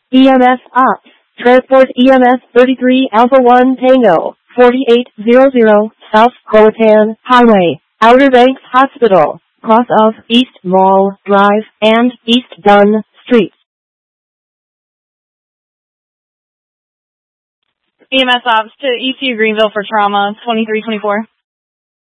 EMS Ops. Transport EMS 33 Alpha 1 Tango, 4800 South Croatan Highway, Outer Banks Hospital, cross of East Mall Drive and East Dunn Streets. EMS Ops to ECU Greenville for trauma, 2324.